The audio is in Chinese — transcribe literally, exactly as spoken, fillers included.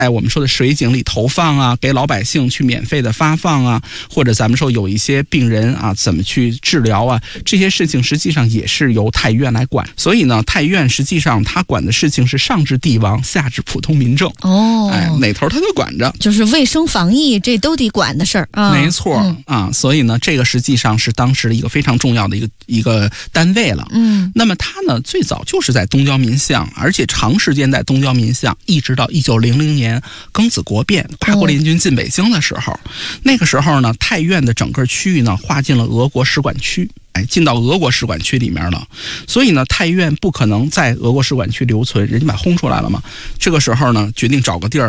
哎，我们说的水井里投放啊，给老百姓去免费的发放啊，或者咱们说有一些病人啊，怎么去治疗啊，这些事情实际上也是由太医院来管。所以呢，太医院实际上他管的事情是上至帝王，下至普通民众。 哦， 哎，哪头他都管着， 就是卫生防疫这都得管的事儿啊。 没错、嗯、啊，所以呢，这个实际上是当时的一个非常重要的一个一个单位了。 嗯， 那么它呢，最早就是在东交民巷，而且长时间在东交民巷，一直到一九零零年庚子国变，八国联军进北京的时候，哦、那个时候呢，太院的整个区域呢划进了俄国使馆区。哎，进到俄国使馆区里面了，所以呢，太医院不可能在俄国使馆区留存，人家把轰出来了嘛。这个时候呢，决定找个地儿